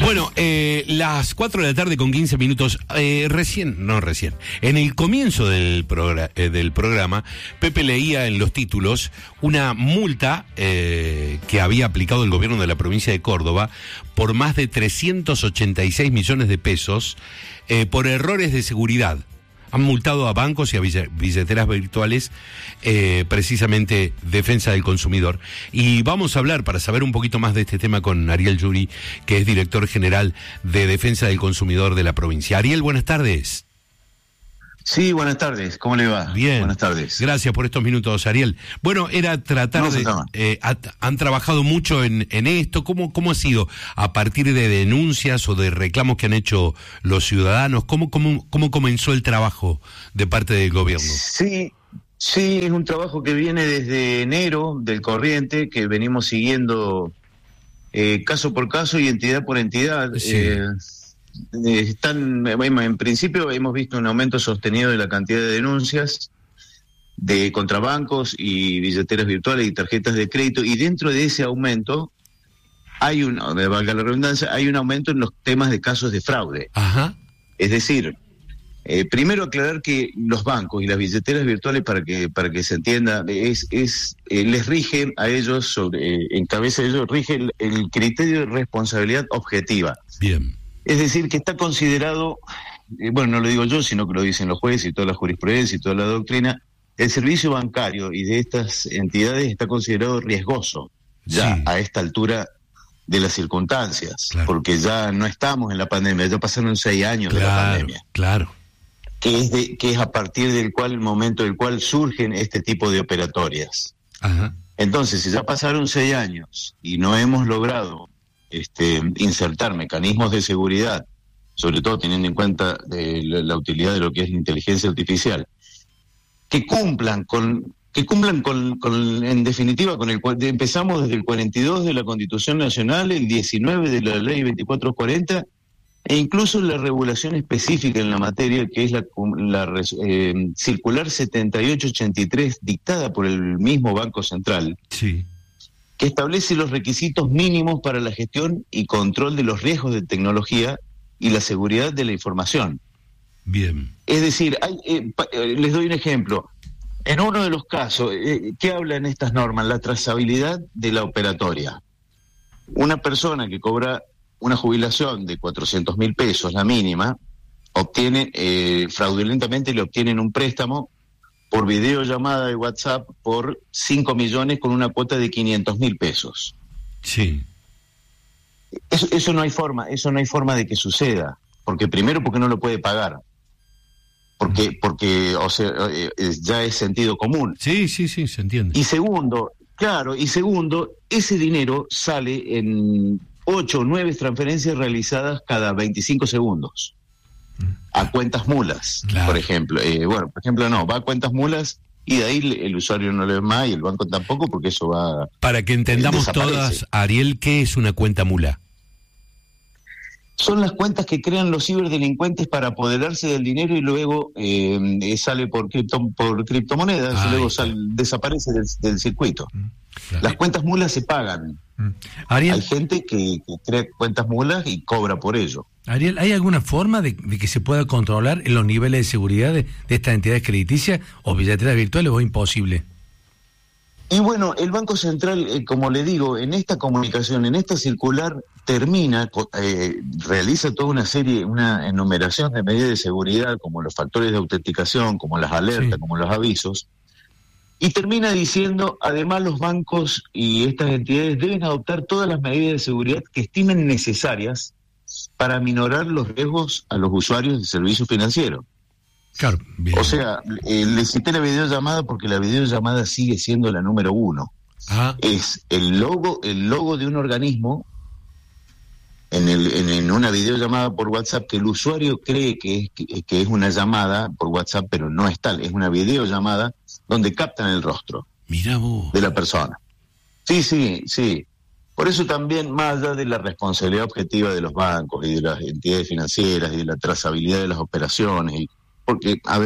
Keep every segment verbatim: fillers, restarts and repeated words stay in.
Bueno, eh, las cuatro de la tarde con quince minutos, eh, recién, no recién, en el comienzo del, progr- eh, del programa, Pepe leía en los títulos una multa eh, que había aplicado el gobierno de la provincia de Córdoba por más de trescientos ochenta y seis millones de pesos eh, por errores de seguridad. Han multado a bancos y a billeteras virtuales, eh, precisamente defensa del consumidor. Y vamos a hablar, para saber un poquito más de este tema, con Ariel Yuri, que es director general de Defensa del Consumidor de la provincia. Ariel, buenas tardes. Sí, buenas tardes. ¿Cómo le va? Bien. Buenas tardes. Gracias por estos minutos, Ariel. Bueno, era tratar no de... Eh, ha, han trabajado mucho en, en esto. ¿Cómo, ¿Cómo ha sido a partir de denuncias o de reclamos que han hecho los ciudadanos? ¿Cómo, cómo, cómo comenzó el trabajo de parte del gobierno? Sí, sí, es un trabajo que viene desde enero del corriente, que venimos siguiendo eh, caso por caso y entidad por entidad. Sí. Eh, Están, en principio hemos visto un aumento sostenido de la cantidad de denuncias de contrabancos y billeteras virtuales y tarjetas de crédito, y dentro de ese aumento hay un, valga la redundancia, hay un aumento en los temas de casos de fraude. Ajá. Es decir, eh, primero aclarar que los bancos y las billeteras virtuales, para que para que se entienda, es es eh, les rige a ellos, sobre eh, en cabeza de ellos rige el, el criterio de responsabilidad objetiva. Bien. Es decir, que está considerado, eh, bueno, no lo digo yo, sino que lo dicen los jueces y toda la jurisprudencia y toda la doctrina, el servicio bancario y de estas entidades está considerado riesgoso ya sí. a esta altura de las circunstancias, claro. porque ya no estamos en la pandemia, ya pasaron seis años claro, de la pandemia. Claro. Que es, de, que es a partir del cual, el momento del cual surgen este tipo de operatorias. Ajá. Entonces, si ya pasaron seis años y no hemos logrado Este, insertar mecanismos de seguridad, sobre todo teniendo en cuenta de la, la utilidad de lo que es la inteligencia artificial, que cumplan con, que cumplan con, con en definitiva, con el empezamos desde el cuarenta y dos de la Constitución Nacional, el diecinueve de la Ley veinticuatro cuarenta, e incluso la regulación específica en la materia, que es la, la eh, circular setenta y ocho ochenta y tres, dictada por el mismo Banco Central. Sí. Que establece los requisitos mínimos para la gestión y control de los riesgos de tecnología y la seguridad de la información. Bien. Es decir, hay, eh, pa, eh, les doy un ejemplo. En uno de los casos, eh, ¿qué hablan estas normas? La trazabilidad de la operatoria. Una persona que cobra una jubilación de cuatrocientos mil pesos, la mínima, obtiene, eh, fraudulentamente le obtienen un préstamo por videollamada de WhatsApp por cinco millones con una cuota de quinientos mil pesos. Sí. Eso, eso no hay forma, eso no hay forma de que suceda, porque primero porque no lo puede pagar, porque porque o sea eh, ya es sentido común. Sí, sí, sí, se entiende. Y segundo, claro, y segundo, ese dinero sale en ocho o nueve transferencias realizadas cada veinticinco segundos. A cuentas mulas, claro. Por ejemplo. Eh, bueno, por ejemplo, no, va a cuentas mulas y de ahí el usuario no le ve más y el banco tampoco, porque eso va... Para que entendamos eh, todas, Ariel, ¿qué es una cuenta mula? Son las cuentas que crean los ciberdelincuentes para apoderarse del dinero y luego eh, sale por cripto, por criptomonedas Ay, y luego sale, desaparece del, del circuito. Claro. Las cuentas mulas se pagan. Ariel, hay gente que, que crea cuentas mulas y cobra por ello. Ariel, ¿hay alguna forma de, de que se pueda controlar en los niveles de seguridad de, de estas entidades crediticias o billeteras virtuales, o imposible? Y bueno, el Banco Central, eh, como le digo, en esta comunicación, en esta circular, termina, eh, realiza toda una serie, una enumeración de medidas de seguridad, como los factores de autenticación, como las alertas, sí. como los avisos, y termina diciendo, además los bancos y estas entidades deben adoptar todas las medidas de seguridad que estimen necesarias para minorar los riesgos a los usuarios de servicios financieros. Claro, bien. O sea, eh, le cité la videollamada porque la videollamada sigue siendo la número uno. Ah. Es el logo, el logo de un organismo en, el, en, en una videollamada por WhatsApp que el usuario cree que es, que, que es una llamada por WhatsApp, pero no es tal, es una videollamada donde captan el rostro Mirá vos. de la persona. Sí, sí, sí. Por eso también, más allá de la responsabilidad objetiva de los bancos y de las entidades financieras y de la trazabilidad de las operaciones, y, porque, a ver,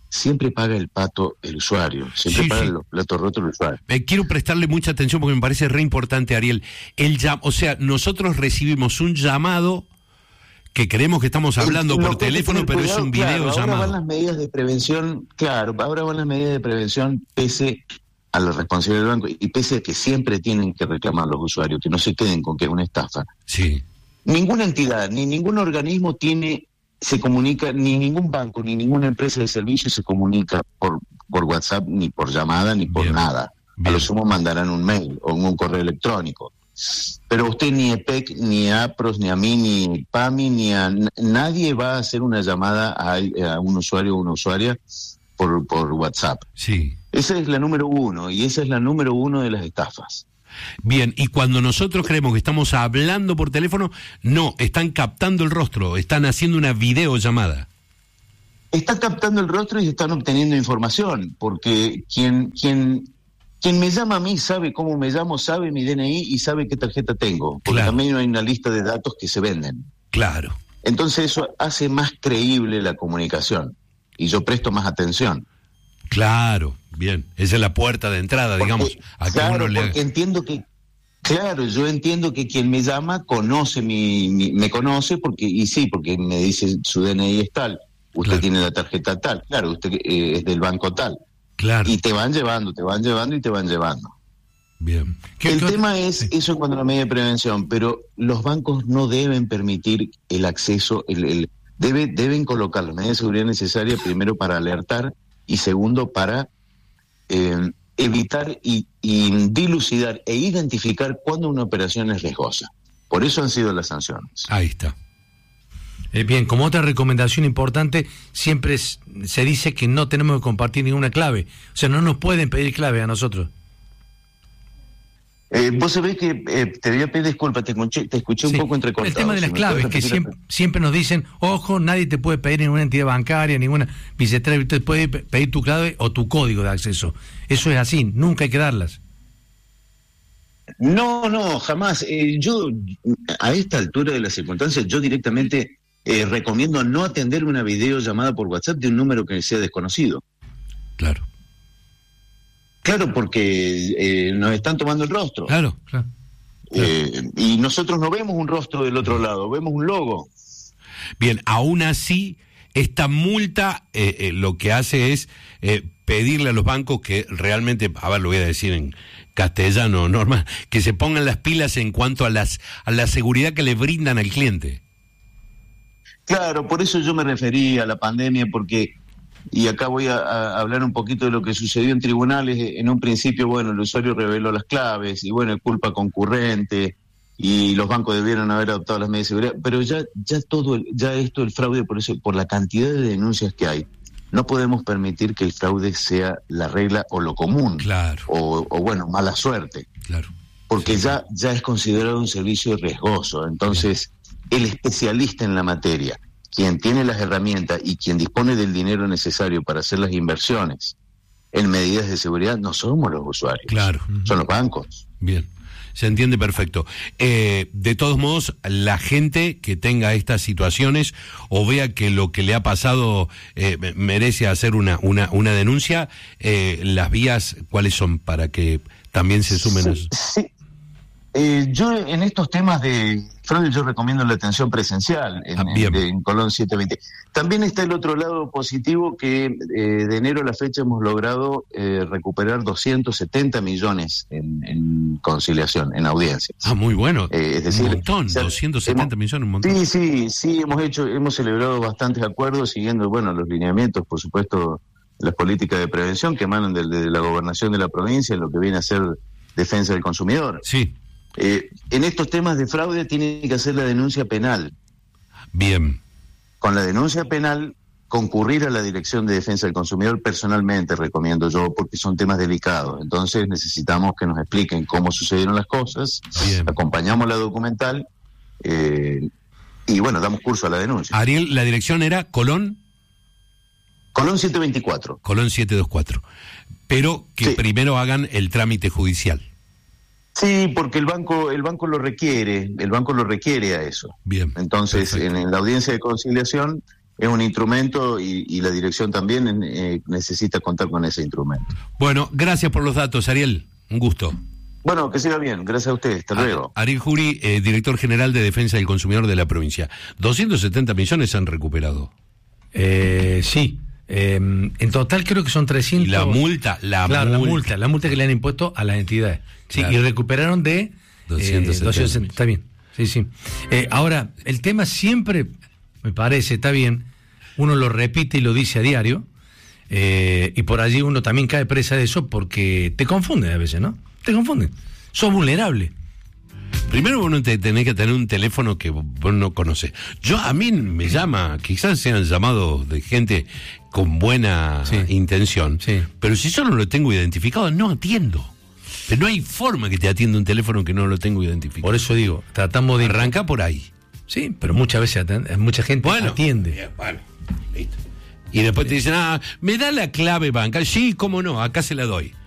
siempre paga el pato el usuario, siempre Sí, paga sí. los platos rotos el usuario. Eh, quiero prestarle mucha atención porque me parece re importante, Ariel. El llam- o sea, nosotros recibimos un llamado que creemos que estamos hablando Lo por que hay que teléfono, tener pero cuidado, es un video claro, ahora llamado. van las medidas de prevención, claro, ahora van las medidas de prevención pese a la responsabilidad del banco y pese a que siempre tienen que reclamar los usuarios, que no se queden con que es una estafa. Sí, Ninguna entidad, ni ningún organismo tiene, se comunica, ni ningún banco, ni ninguna empresa de servicio se comunica por, por WhatsApp, ni por llamada, ni por Bien, nada. bien. A lo sumo mandarán un mail o un correo electrónico. Pero usted ni E P E C, ni a APROS, ni a mí, ni P A M I, ni a n- nadie va a hacer una llamada a, a un usuario o una usuaria por, por WhatsApp. sí. Esa es la número uno, y esa es la número uno de las estafas. Bien, y cuando nosotros creemos que estamos hablando por teléfono, no, están captando el rostro, están haciendo una videollamada. Están captando el rostro y están obteniendo información, porque quien, quien, quien me llama a mí sabe cómo me llamo, sabe mi D N I y sabe qué tarjeta tengo, porque Claro. también hay una lista de datos que se venden. Claro, Entonces eso hace más creíble la comunicación y yo presto más atención. claro, bien. Esa es la puerta de entrada, digamos, Porque, a que claro, uno le... porque entiendo que, claro, yo entiendo que quien me llama conoce mi, mi- me conoce porque, y sí, porque me dice su D N I es tal, usted Claro. tiene la tarjeta tal, claro, usted eh, es del banco tal. Claro, Y te van llevando, te van llevando y te van llevando. bien. ¿Qué- El qué- tema es, sí. eso en cuanto a la medida de prevención, pero los bancos no deben permitir el acceso, el, el- debe, deben colocar las medidas de seguridad necesarias primero para alertar y segundo para eh, evitar y, y dilucidar e identificar cuándo una operación es riesgosa. Por eso han sido las sanciones. Ahí está. Eh, bien, como otra recomendación importante, siempre es- se dice que no tenemos que compartir ninguna clave. O sea, no nos pueden pedir clave a nosotros. Eh, vos sabés que, eh, te voy a pedir disculpas, te escuché, te escuché Sí. un poco entrecortado. El tema de Si las me puedes claves, que repetir la siempre, siempre nos dicen, ojo, nadie te puede pedir ninguna entidad bancaria, ninguna billetera, te puede pe- pedir tu clave o tu código de acceso. Eso es así, nunca hay que darlas. No, no, jamás. Eh, yo, a esta altura de las circunstancias, yo directamente eh, recomiendo no atender una videollamada por WhatsApp de un número que sea desconocido. Claro, Claro, porque eh, nos están tomando el rostro. claro, claro. Eh, y nosotros no vemos un rostro del otro lado, vemos un logo. Bien, aún así, esta multa eh, eh, lo que hace es eh, pedirle a los bancos que realmente, a ver, lo voy a decir en castellano normal, que se pongan las pilas en cuanto a las a la seguridad que le brindan al cliente. Claro, por eso yo me referí a la pandemia, porque, y acá voy a, a hablar un poquito de lo que sucedió en tribunales. En un principio, bueno, el usuario reveló las claves, y bueno, es culpa concurrente, y los bancos debieron haber adoptado las medidas de seguridad, pero ya, ya todo, el- ya esto, el fraude, por eso, por la cantidad de denuncias que hay, no podemos permitir que el fraude sea la regla o lo común, Claro, o, o bueno, mala suerte. claro. Porque ya, ya es considerado un servicio riesgoso. Entonces, el especialista en la materia, quien tiene las herramientas y quien dispone del dinero necesario para hacer las inversiones en medidas de seguridad, no somos los usuarios, Claro. son los bancos. Bien, se entiende perfecto. Eh, de todos modos, la gente que tenga estas situaciones o vea que lo que le ha pasado eh, merece hacer una una, una denuncia, eh, las vías, ¿cuáles son para que también se sumen a eso? Sí. Eh, yo en estos temas de fraude yo recomiendo la atención presencial en, Ah, bien. en- en Colón setecientos veinte. También está el otro lado positivo que eh, de enero a la fecha hemos logrado eh, recuperar doscientos setenta millones en, en conciliación, en audiencias. Ah, muy bueno. Eh, es decir, un montón, o sea, doscientos setenta hemos- millones, un montón. Sí, sí, sí, hemos hecho, hemos celebrado bastantes acuerdos siguiendo, bueno, los lineamientos, por supuesto, las políticas de prevención que emanan de, de la gobernación de la provincia, en lo que viene a ser defensa del consumidor. Sí, Eh, en estos temas de fraude tiene que hacer la denuncia penal. bien. Con la denuncia penal, concurrir a la Dirección de Defensa del Consumidor personalmente, recomiendo yo, porque son temas delicados. Entonces necesitamos que nos expliquen cómo sucedieron las cosas, Bien. acompañamos la documental eh, y bueno, damos curso a la denuncia. Ariel, la dirección era Colón, Colón setecientos veinticuatro. Colón setecientos veinticuatro. Pero que Sí. primero hagan el trámite judicial. Sí, porque el banco el banco lo requiere, el banco lo requiere a eso. Bien. Entonces, perfecto. en, en la audiencia de conciliación, es un instrumento y, y la dirección también eh, necesita contar con ese instrumento. Bueno, gracias por los datos, Ariel. Un gusto. Bueno, que siga bien. Gracias a ustedes. Hasta luego. Ariel Jury, eh, director general de Defensa del Consumidor de la provincia. doscientos setenta millones se han recuperado. Eh, sí. Eh, en total creo que son trescientos. Y la multa, la claro, multa. la multa, la multa que le han impuesto a las entidades. Sí, claro. Y recuperaron de doscientos setenta. Eh, doscientos setenta. Está bien. Sí, sí. Eh, ahora, el tema siempre, me parece, está bien, uno lo repite y lo dice a diario, eh, y por allí uno también cae presa de eso porque te confunde a veces, ¿no? Te confunde. Sos vulnerable. Primero vos no te tenés que tener un teléfono que vos no conocés. Yo, a mí me llama, quizás sean llamados de gente con buena Sí. intención, Sí. pero si yo no lo tengo identificado, no atiendo. Pero no hay forma que te atienda un teléfono que no lo tengo identificado. Por eso digo, tratamos de... Arranca por ahí. Sí, pero muchas veces atend- mucha gente Bueno, atiende. bien, bueno, listo. Y después te dicen, ah, ¿me da la clave bancaria? Sí, cómo no, acá se la doy.